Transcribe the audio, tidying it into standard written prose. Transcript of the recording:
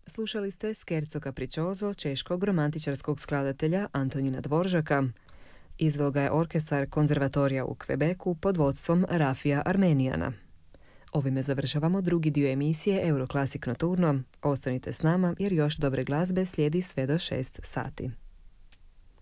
Slušali ste Scherzo capriccioso češkog romantičarskog skladatelja Antonina Dvoržaka. Izveo ga je orkestar konzervatorija u Quebecu pod vodstvom Rafija Armenijana. Ovime završavamo drugi dio emisije Euroclassic Nocturno. Ostanite s nama jer još dobre glazbe slijedi sve do 6 sati.